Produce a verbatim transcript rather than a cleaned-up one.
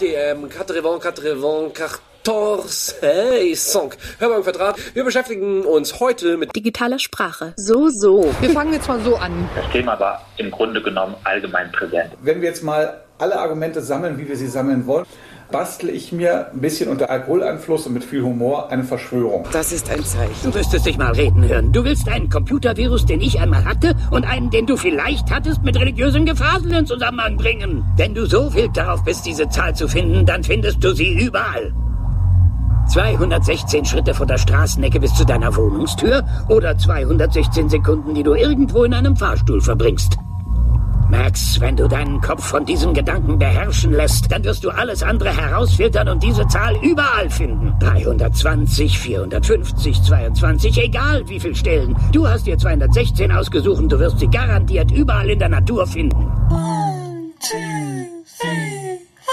D M, Quatrevent, Quatrevent, Quatorze, hey, Song. Hör mal im Quadrat. Wir beschäftigen uns heute mit digitaler Sprache. So, so. Wir fangen jetzt mal so an. Das Thema war im Grunde genommen allgemein präsent. Wenn wir jetzt mal alle Argumente sammeln, wie wir sie sammeln wollen, bastle ich mir ein bisschen unter Alkoholeinfluss und mit viel Humor eine Verschwörung. Das ist ein Zeichen. Du müsstest dich mal reden hören. Du willst einen Computervirus, den ich einmal hatte, und einen, den du vielleicht hattest, mit religiösem Gefasel in Zusammenhang bringen. Wenn du so wild darauf bist, diese Zahl zu finden, dann findest du sie überall. zweihundertsechzehn Schritte von der Straßenecke bis zu deiner Wohnungstür oder zweihundertsechzehn Sekunden, die du irgendwo in einem Fahrstuhl verbringst. Max, wenn du deinen Kopf von diesem Gedanken beherrschen lässt, dann wirst du alles andere herausfiltern und diese Zahl überall finden. dreihundertzwanzig, vierhundertfünfzig, zweiundzwanzig, egal wie viele Stellen. Du hast dir zweihundertsechzehn ausgesucht und du wirst sie garantiert überall in der Natur finden. One, two, three.